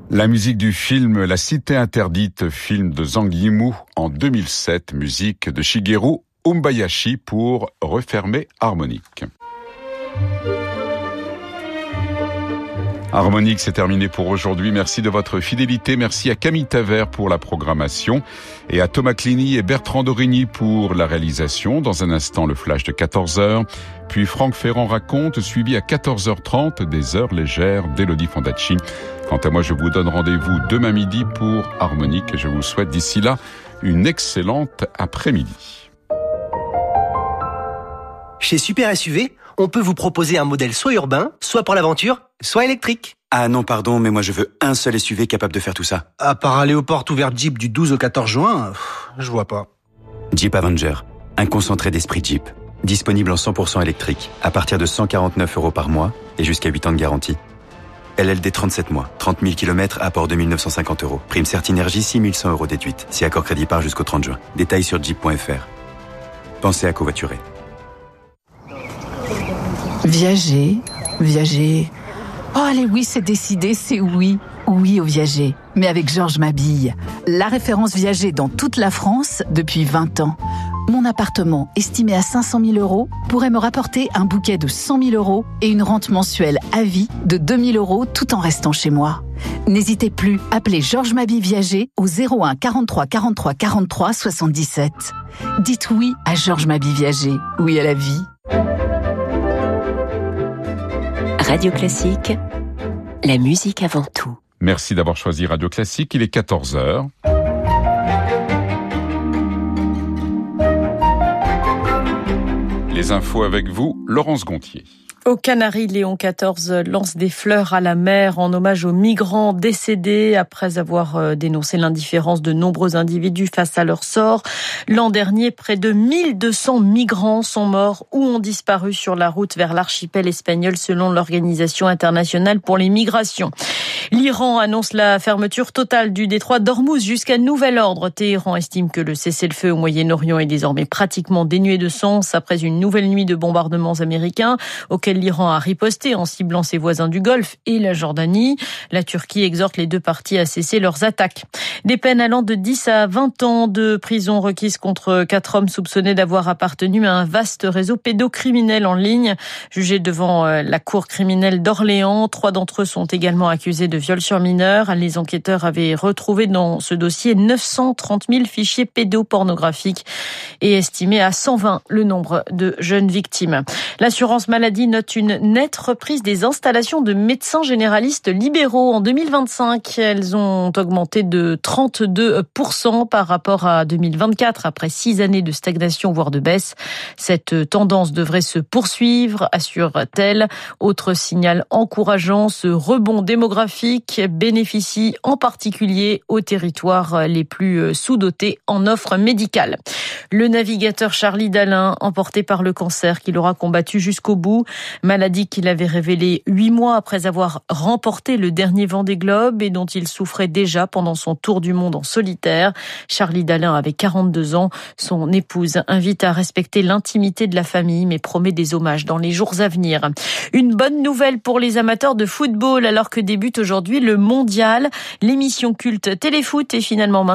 La musique du film La Cité Interdite, film de Zhang Yimou en 2007, musique de Shigeru Umbayashi pour Refermer Harmonique. Harmonique, c'est terminé pour aujourd'hui. Merci de votre fidélité. Merci à Camille Taver pour la programmation et à Thomas Cliny et Bertrand Dorigny pour la réalisation. Dans un instant, le flash de 14h. Puis Franck Ferrand raconte, suivi à 14h30 des heures légères d'Elodie Fondacci. Quant à moi, je vous donne rendez-vous demain midi pour Harmonique. Je vous souhaite d'ici là une excellente après-midi. Chez Super SUV, on peut vous proposer un modèle soit urbain, soit pour l'aventure, soit électrique. Ah non, pardon, mais moi je veux un seul SUV capable de faire tout ça. À part aller aux portes ouvertes Jeep du 12 au 14 juin, je vois pas. Jeep Avenger, un concentré d'esprit Jeep. Disponible en 100% électrique, à partir de 149 € par mois et jusqu'à 8 ans de garantie. LLD 37 mois, 30 000 km, apport 2 950 €. Prime Certinergie, 6 100 € déduite. Si accord crédit par jusqu'au 30 juin. Détails sur jeep.fr. Pensez à covoiturer. Viager. Oh allez oui, c'est décidé, c'est oui. Oui au Viager, mais avec Georges Mabille. La référence Viager dans toute la France depuis 20 ans. Mon appartement, estimé à 500 000 €, pourrait me rapporter un bouquet de 100 000 € et une rente mensuelle à vie de 2 000 € tout en restant chez moi. N'hésitez plus, appelez Georges Mabille Viager au 01 43 43 43 77. Dites oui à Georges Mabille Viager, oui à la vie. Radio Classique, la musique avant tout. Merci d'avoir choisi Radio Classique, il est 14h. Les infos avec vous, Laurence Gontier. Aux Canaries, Léon XIV lance des fleurs à la mer en hommage aux migrants décédés après avoir dénoncé l'indifférence de nombreux individus face à leur sort. L'an dernier, près de 1200 migrants sont morts ou ont disparu sur la route vers l'archipel espagnol selon l'Organisation internationale pour les migrations. L'Iran annonce la fermeture totale du détroit d'Ormuz jusqu'à nouvel ordre. Téhéran estime que le cessez-le-feu au Moyen-Orient est désormais pratiquement dénué de sens après une nouvelle nuit de bombardements américains auxquels l'Iran a riposté en ciblant ses voisins du Golfe et la Jordanie. La Turquie exhorte les deux parties à cesser leurs attaques. Des peines allant de 10 à 20 ans de prison requises contre 4 hommes soupçonnés d'avoir appartenu à un vaste réseau pédocriminel en ligne. Jugés devant la cour criminelle d'Orléans, 3 d'entre eux sont également accusés de viol sur mineurs. Les enquêteurs avaient retrouvé dans ce dossier 930 000 fichiers pédopornographiques et estimé à 120 le nombre de jeunes victimes. L'assurance maladie note une nette reprise des installations de médecins généralistes libéraux en 2025. Elles ont augmenté de 32% par rapport à 2024, après 6 années de stagnation, voire de baisse. Cette tendance devrait se poursuivre, assure-t-elle. Autre signal encourageant, ce rebond démographique bénéficie en particulier aux territoires les plus sous-dotés en offre médicale. Le navigateur Charlie Dalin, emporté par le cancer qu'il aura combattu jusqu'au bout, maladie qu'il avait révélée 8 mois après avoir remporté le dernier Vendée Globe et dont il souffrait déjà pendant son tour du monde en solitaire. Charlie Dalin avait 42 ans. Son épouse invite à respecter l'intimité de la famille, mais promet des hommages dans les jours à venir. Une bonne nouvelle pour les amateurs de football alors que débute aujourd'hui le mondial. L'émission culte Téléfoot est finalement